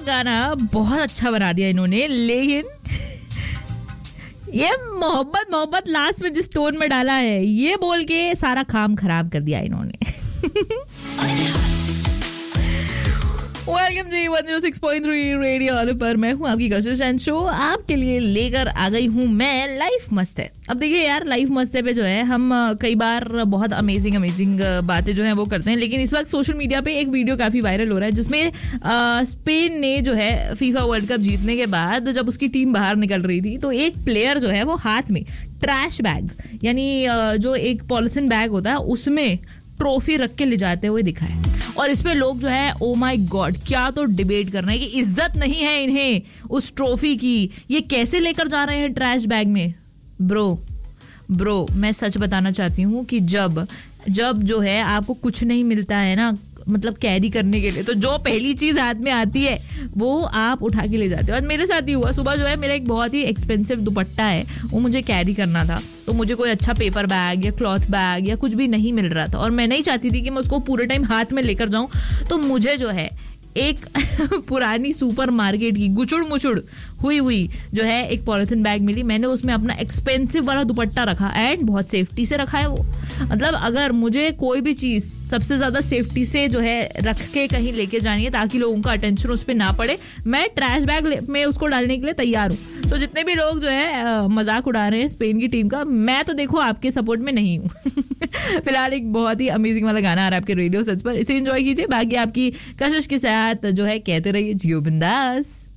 गाना बहुत अच्छा बना दिया इन्होंने, लेकिन ये मोहब्बत लास्ट में जिस टोन में डाला है, ये बोल के सारा काम खराब कर दिया इन्होंने। वेलकम जी 106.3 रेडियो पर मैं हूँ आपकी कशिश एंड शो आपके लिए लेकर आ गई हूँ मैं लाइफ मस्त है। अब देखिए यार, लाइफ मस्त है पे जो है हम कई बार बहुत अमेजिंग बातें जो है वो करते हैं, लेकिन इस वक्त सोशल मीडिया पे एक वीडियो काफी वायरल हो रहा है जिसमें स्पेन ने जो है फीफा वर्ल्ड कप जीतने के बाद जब उसकी टीम बाहर निकल रही थी तो एक प्लेयर जो है वो हाथ में ट्रैश बैग यानी जो एक पॉलिथीन बैग होता है उसमें ट्रॉफी रख के ले जाते हुए दिखा है। और इसमें लोग जो है ओ माय गॉड क्या तो डिबेट कर रहे हैं कि इज्जत नहीं है इन्हें उस ट्रॉफी की, ये कैसे लेकर जा रहे हैं ट्रैश बैग में। ब्रो मैं सच बताना चाहती हूँ कि जब जो है आपको कुछ नहीं मिलता है ना, मतलब कैरी करने के लिए, तो जो पहली चीज हाथ में आती है वो आप उठा के ले जाते हो। और मेरे साथ ही हुआ, सुबह जो है मेरा एक बहुत ही एक्सपेंसिव दुपट्टा है वो मुझे कैरी करना था, तो मुझे कोई अच्छा पेपर बैग या क्लॉथ बैग या कुछ भी नहीं मिल रहा था और मैं नहीं चाहती थी कि मैं उसको पूरे टाइम हाथ में लेकर जाऊं। तो मुझे जो है एक पुरानी सुपर मार्केट की गुचुड़ मुचुड़ हुई जो है एक पॉलिथीन बैग मिली, मैंने उसमें अपना एक्सपेंसिव वाला दुपट्टा रखा एंड बहुत सेफ्टी से रखा है वो। मतलब अगर मुझे कोई भी चीज सबसे ज्यादा सेफ्टी से जो है रख के कहीं लेके जानी है ताकि लोगों का अटेंशन उस पर ना पड़े, मैं ट्रैश बैग में उसको डालने के लिए तैयार हूँ। तो जितने भी लोग जो है मजाक उड़ा रहे हैं स्पेन की टीम का, मैं तो देखो आपके सपोर्ट में नहीं हूँ। फिलहाल एक बहुत ही अमेजिंग वाला गाना आ रहा है आपके रेडियो सच पर, इसे एंजॉय कीजिए। बाकी आपकी कशिश के साथ जो है कहते रहिए जियो बिंदास।